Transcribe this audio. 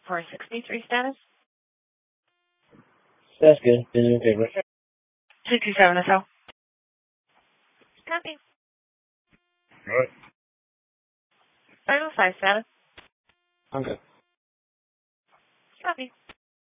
463 status. That's good. Busy in favor. 227 SL. Copy. All right. 505 status. I'm good. Copy.